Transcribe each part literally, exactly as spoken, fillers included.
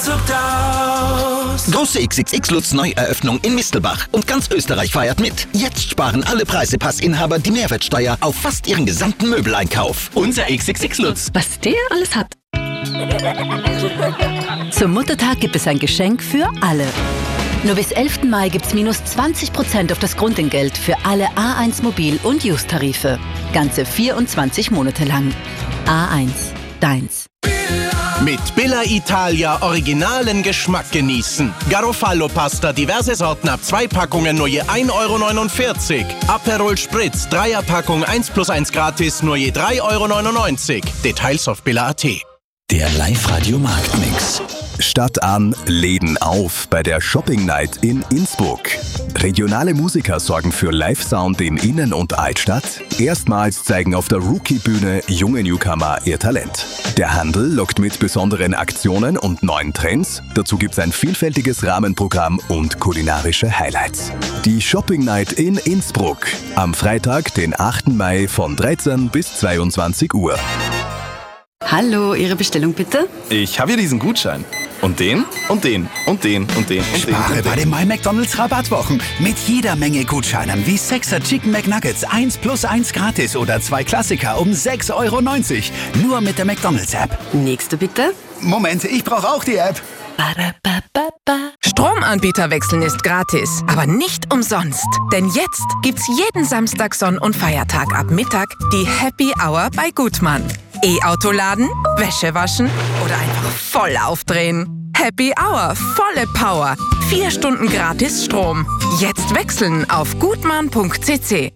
bevorzugt aus. Große X X X-Lutz Neueröffnung in Mistelbach. Und ganz Österreich feiert mit. Jetzt sparen alle Preisepassinhaber die Mehrwertsteuer auf fast ihren gesamten Möbeleinkauf. Unser X X X-Lutz. Was der alles hat. Zum Muttertag gibt es ein Geschenk für alle. Nur bis elften Mai gibt's minus zwanzig Prozent auf das Grundentgelt für alle A eins Mobil- und Use-Tarife. Ganze vierundzwanzig Monate lang. A eins, deins. Mit Billa Italia originalen Geschmack genießen. Garofalo-Pasta, diverse Sorten ab zwei Packungen nur je ein Euro neunundvierzig. Aperol Spritz, Dreierpackung eins plus eins gratis nur je drei Euro neunundneunzig. Details auf billa punkt at. Der Live-Radio-Marktmix. Stadt an, Läden auf bei der Shopping Night in Innsbruck. Regionale Musiker sorgen für Live-Sound in Innen- und Altstadt. Erstmals zeigen auf der Rookie-Bühne junge Newcomer ihr Talent. Der Handel lockt mit besonderen Aktionen und neuen Trends. Dazu gibt's ein vielfältiges Rahmenprogramm und kulinarische Highlights. Die Shopping Night in Innsbruck. Am Freitag, den achten Mai von dreizehn bis zweiundzwanzig Uhr. Hallo, Ihre Bestellung bitte? Ich habe hier diesen Gutschein. Und den, und den, und den, und den, und den. Spare bei den My McDonald's Rabattwochen. Mit jeder Menge Gutscheinen wie sechser Chicken McNuggets eins plus eins gratis oder zwei Klassiker um sechs Euro neunzig. Nur mit der McDonald's App. Nächste bitte. Moment, ich brauche auch die App. Stromanbieter wechseln ist gratis, aber nicht umsonst. Denn jetzt gibt's jeden Samstag, Sonn- und Feiertag ab Mittag die Happy Hour bei Gutmann. E-Auto laden, Wäsche waschen oder einfach voll aufdrehen. Happy Hour, volle Power. Vier Stunden gratis Strom. Jetzt wechseln auf gutmann punkt c c.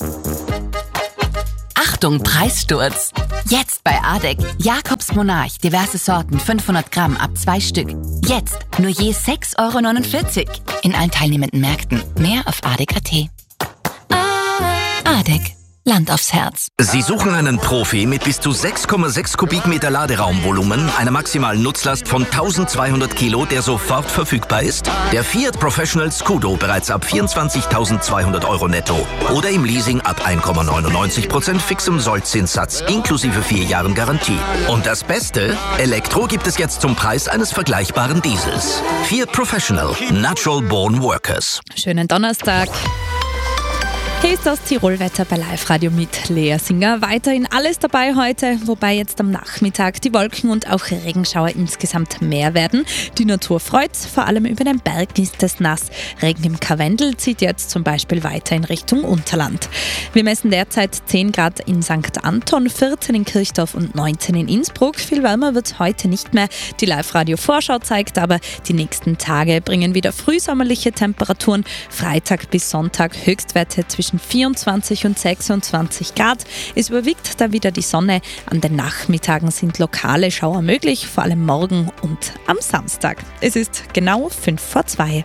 Achtung, Preissturz! Jetzt bei Adek. Jakobs Monarch, diverse Sorten, fünfhundert Gramm ab zwei Stück. Jetzt nur je sechs Euro neunundvierzig. In allen teilnehmenden Märkten. Mehr auf adek punkt at. Adek. Land aufs Herz. Sie suchen einen Profi mit bis zu sechs Komma sechs Kubikmeter Laderaumvolumen, einer maximalen Nutzlast von eintausendzweihundert Kilo, der sofort verfügbar ist? Der Fiat Professional Scudo bereits ab vierundzwanzigtausendzweihundert Euro netto oder im Leasing ab eins Komma neunundneunzig Prozent fixem Sollzinssatz inklusive vier Jahren Garantie. Und das Beste? Elektro gibt es jetzt zum Preis eines vergleichbaren Diesels. Fiat Professional. Natural Born Workers. Schönen Donnerstag. Hier ist das Tirolwetter bei Live-Radio mit Lea Singer. Weiterhin alles dabei heute, wobei jetzt am Nachmittag die Wolken und auch Regenschauer insgesamt mehr werden. Die Natur freut's, vor allem über den Berg ist es nass. Regen im Karwendel zieht jetzt zum Beispiel weiter in Richtung Unterland. Wir messen derzeit zehn Grad in Sankt Anton, vierzehn in Kirchdorf und neunzehn in Innsbruck. Viel wärmer wird heute nicht mehr. Die Live-Radio-Vorschau zeigt aber, die nächsten Tage bringen wieder frühsommerliche Temperaturen. Freitag bis Sonntag Höchstwerte zwischen vierundzwanzig und sechsundzwanzig Grad. Es überwiegt da wieder die Sonne. An den Nachmittagen sind lokale Schauer möglich, vor allem morgen und am Samstag. Es ist genau fünf vor zwei.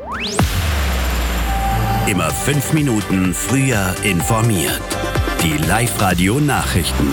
Immer fünf Minuten früher informiert. Die Live-Radio-Nachrichten.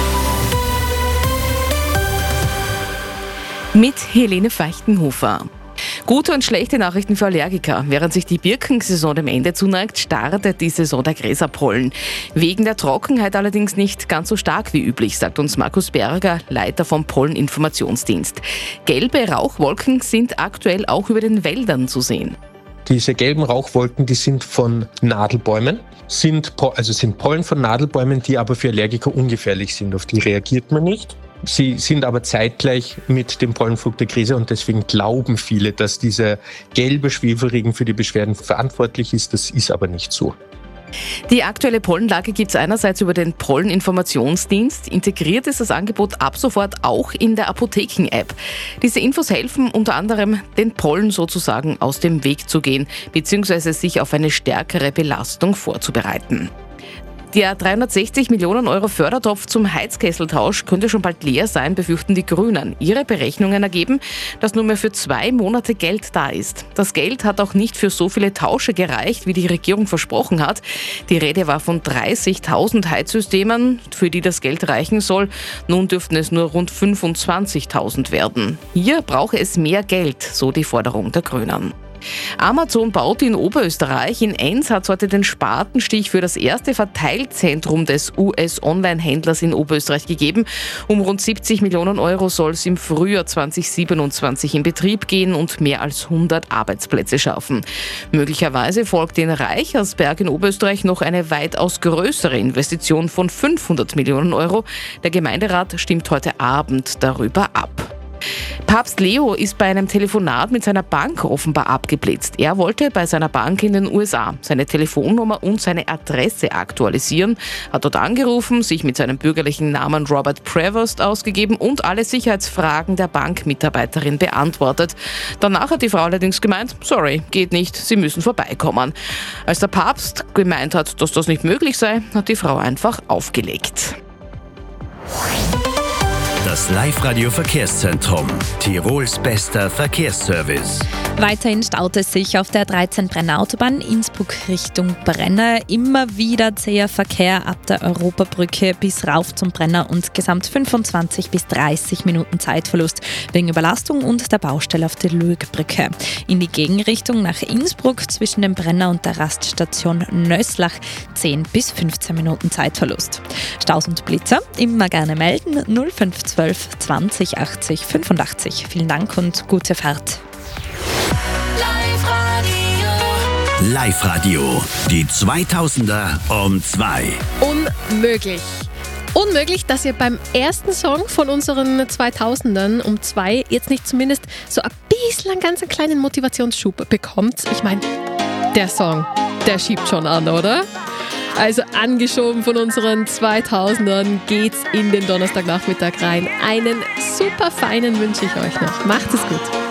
Mit Helene Feichtenhofer. Gute und schlechte Nachrichten für Allergiker. Während sich die Birkensaison dem Ende zuneigt, startet die Saison der Gräserpollen. Wegen der Trockenheit allerdings nicht ganz so stark wie üblich, sagt uns Markus Berger, Leiter vom Polleninformationsdienst. Gelbe Rauchwolken sind aktuell auch über den Wäldern zu sehen. Diese gelben Rauchwolken, die sind von Nadelbäumen, sind, also sind Pollen von Nadelbäumen, die aber für Allergiker ungefährlich sind. Auf die reagiert man nicht. Sie sind aber zeitgleich mit dem Pollenflug der Gräser und deswegen glauben viele, dass dieser gelbe Schwefelregen für die Beschwerden verantwortlich ist. Das ist aber nicht so. Die aktuelle Pollenlage gibt es einerseits über den Polleninformationsdienst. Integriert ist das Angebot ab sofort auch in der Apotheken-App. Diese Infos helfen unter anderem, den Pollen sozusagen aus dem Weg zu gehen bzw. sich auf eine stärkere Belastung vorzubereiten. Der dreihundertsechzig Millionen Euro Fördertopf zum Heizkesseltausch könnte schon bald leer sein, befürchten die Grünen. Ihre Berechnungen ergeben, dass nur mehr für zwei Monate Geld da ist. Das Geld hat auch nicht für so viele Tausche gereicht, wie die Regierung versprochen hat. Die Rede war von dreißigtausend Heizsystemen, für die das Geld reichen soll. Nun dürften es nur rund fünfundzwanzigtausend werden. Hier brauche es mehr Geld, so die Forderung der Grünen. Amazon baut in Oberösterreich. In Enns hat es heute den Spatenstich für das erste Verteilzentrum des U S-Online-Händlers in Oberösterreich gegeben. Um rund siebzig Millionen Euro soll es im Frühjahr zweitausendsiebenundzwanzig in Betrieb gehen und mehr als hundert Arbeitsplätze schaffen. Möglicherweise folgt in Reichersberg in Oberösterreich noch eine weitaus größere Investition von fünfhundert Millionen Euro. Der Gemeinderat stimmt heute Abend darüber ab. Papst Leo ist bei einem Telefonat mit seiner Bank offenbar abgeblitzt. Er wollte bei seiner Bank in den U S A seine Telefonnummer und seine Adresse aktualisieren, hat dort angerufen, sich mit seinem bürgerlichen Namen Robert Prevost ausgegeben und alle Sicherheitsfragen der Bankmitarbeiterin beantwortet. Danach hat die Frau allerdings gemeint, sorry, geht nicht, Sie müssen vorbeikommen. Als der Papst gemeint hat, dass das nicht möglich sei, hat die Frau einfach aufgelegt. Das Live-Radio-Verkehrszentrum. Tirols bester Verkehrsservice. Weiterhin staut es sich auf der dreizehn Brenner Autobahn Innsbruck Richtung Brenner. Immer wieder zäher Verkehr ab der Europabrücke bis rauf zum Brenner und gesamt fünfundzwanzig bis dreißig Minuten Zeitverlust wegen Überlastung und der Baustelle auf der Luegbrücke. In die Gegenrichtung nach Innsbruck zwischen dem Brenner und der Raststation Nöslach zehn bis fünfzehn Minuten Zeitverlust. Staus und Blitzer immer gerne melden null fünf zwölf zwanzig achtzig fünfundachtzig. Vielen Dank und gute Fahrt. Live-Radio, die zweitausender um zwei. Unmöglich. Unmöglich, dass ihr beim ersten Song von unseren zweitausendern um zwei jetzt nicht zumindest so ein bisschen einen ganz kleinen Motivationsschub bekommt. Ich meine, der Song, der schiebt schon an, oder? Also angeschoben von unseren zweitausendern geht's in den Donnerstagnachmittag rein. Einen super feinen wünsche ich euch noch. Macht es gut.